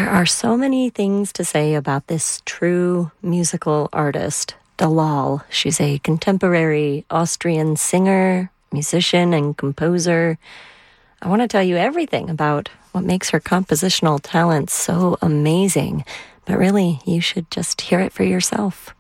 There are so many things to say about this true musical artist, Dalal. She's a contemporary Austrian singer, musician, and composer. I want to tell you everything about what makes her compositional talent so amazing, but really, you should just hear it for yourself.